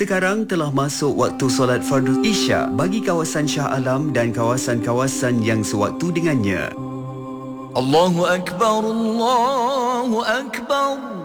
Sekarang telah masuk waktu solat fardu Isyak bagi kawasan Shah Alam dan kawasan-kawasan yang sewaktu dengannya. Allahu Akbar, Allahu Akbar.